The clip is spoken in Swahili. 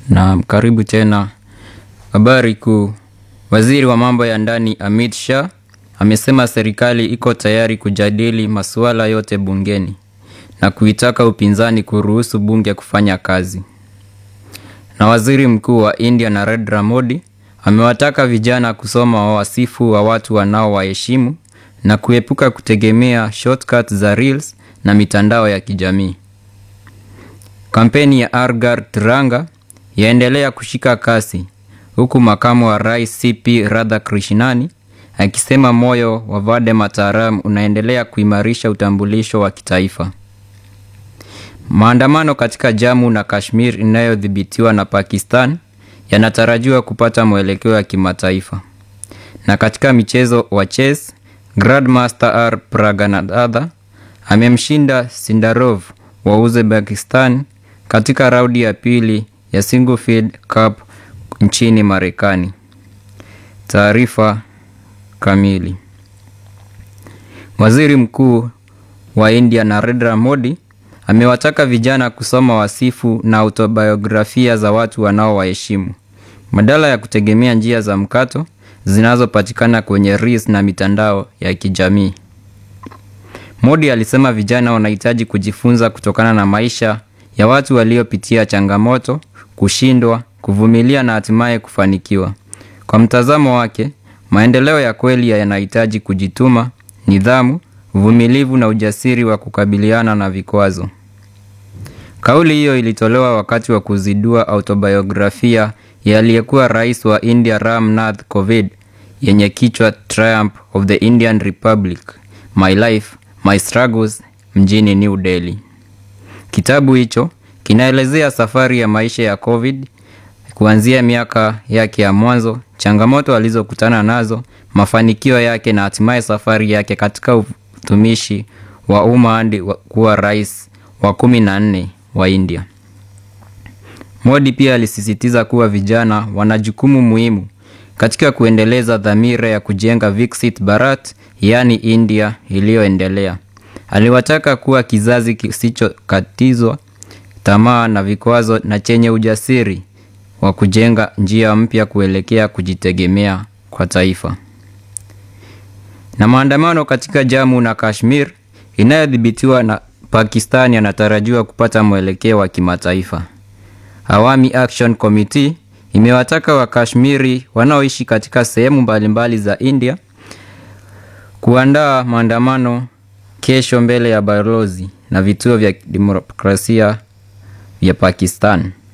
Na karibu tena. Habari kuu. Waziri wa mambo ya ndani Amit Shah amesema serikali iko tayari kujadili masuala yote bungeni na kuitaka upinzani kuruhusu bunge kufanya kazi. Na waziri mkuu wa India Narendra Modi amewataka vijana kusoma wasifu wa watu wanaowaheshimu na kuepuka kutegemea shortcuts za reels na mitandao ya kijamii. Kampeni ya Argar Tiranga yaendelea kushika kasi, huku makamu wa rais CP Radhakrishnani akisema moyo wa Vande Mataram unaendelea kuimarisha utambulisho wa kitaifa. Maandamano katika Jammu na Kashmir inayodhibitiwa na Pakistan yanatarajiwa kupata mwelekeo wa kimataifa. Na katika michezo wa chess, Grandmaster R Praganatha amemshinda Sindarov wa Uzbekistan katika raundi ya pili ya Single Cup nchini Marekani. Taarifa kamili. Waziri mkuu wa India Narendra Modi amewataka vijana kusoma wasifu na autobiografia za watu wanaowaheshimu badala ya kutegemea njia za mkato zinazopatikana kwenye reels na mitandao ya kijamii. Modi alisema vijana wanahitaji kujifunza kutokana na maisha ya watu waliopitia changamoto, kushindwa, kuvumilia na hatimaye kufanikiwa. Kwa mtazamo wake, maendeleo ya kweli yanahitaji kujituma, nidhamu, uvumilivu na ujasiri wa kukabiliana na vikwazo. Kauli hiyo ilitolewa wakati wa kuzindua autobiografia ya aliyekuwa rais wa India Ram Nath Kovind yenye kichwa Triumph of the Indian Republic, My Life, My Struggles mjini New Delhi. Kitabu hicho kinaelezea safari ya maisha ya Kovind kuanzia miaka yake ya mwanzo, changamoto alizokutana nazo, mafanikio yake na hatimaye safari yake katika utumishi wa umma hadi kuwa rais wa 14 wa India. Modi pia alisisitiza kuwa vijana wana jukumu muhimu katika kuendeleza dhamira ya kujenga Viksit Bharat, yani India iliyoendelea. Aliwataka kuwa kizazi kisichokatizwa tamaa na vikwazo na chenye ujasiri wa kujenga njia mpya kuelekea kujitegemea kwa taifa. Na maandamano katika Jammu na Kashmir inayodhibitiwa na Pakistan yanatarajiwa kupata mwelekeo wa kimataifa. Awami Action Committee imewataka Wakashmiri wanaoishi katika sehemu mbalimbali za India kuandaa maandamano kesho mbele ya balozi na vituo vya demokrasia vya Pakistan.